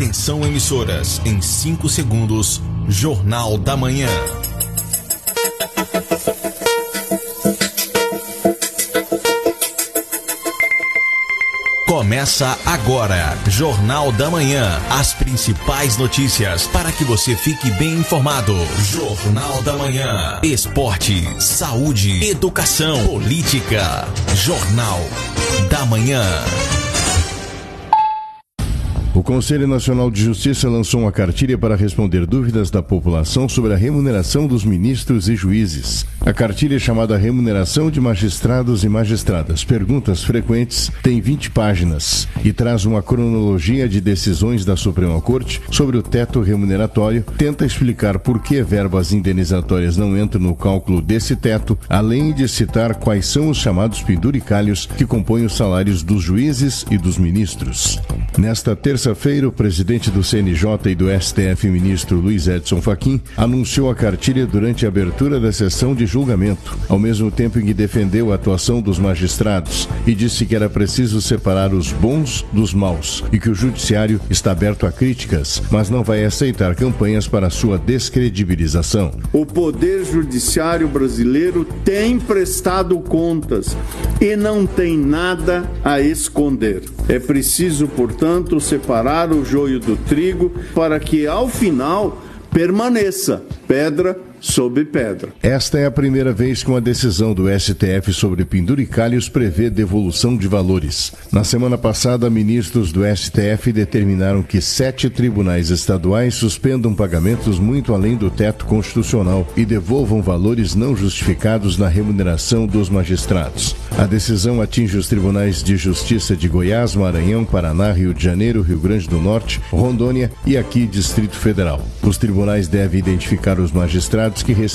Atenção, emissoras, em 5 segundos, Jornal da Manhã. Começa agora, Jornal da Manhã. As principais notícias para que você fique bem informado. Jornal da Manhã. Esporte, saúde, educação, política. Jornal da Manhã. O Conselho Nacional de Justiça lançou uma cartilha para responder dúvidas da população sobre a remuneração dos ministros e juízes. A cartilha, chamada Remuneração de Magistrados e Magistradas, Perguntas Frequentes, tem 20 páginas e traz uma cronologia de decisões da Suprema Corte sobre o teto remuneratório, tenta explicar por que verbas indenizatórias não entram no cálculo desse teto, além de citar quais são os chamados penduricalhos que compõem os salários dos juízes e dos ministros. Nesta terça-feira, o presidente do CNJ e do STF, ministro Luiz Edson Fachin, anunciou a cartilha durante a abertura da sessão de julgamento, ao mesmo tempo em que defendeu a atuação dos magistrados e disse que era preciso separar os bons dos maus e que o judiciário está aberto a críticas, mas não vai aceitar campanhas para sua descredibilização. O Poder Judiciário brasileiro tem prestado contas e não tem nada a esconder. É preciso, portanto, separar o joio do trigo para que, ao final, permaneça pedra sobre pedra. Esta é a primeira vez que uma decisão do STF sobre penduricalhos prevê devolução de valores. Na semana passada, ministros do STF determinaram que 7 tribunais estaduais suspendam pagamentos muito além do teto constitucional e devolvam valores não justificados na remuneração dos magistrados. A decisão atinge os tribunais de justiça de Goiás, Maranhão, Paraná, Rio de Janeiro, Rio Grande do Norte, Rondônia e aqui Distrito Federal. Os tribunais devem identificar os magistrados que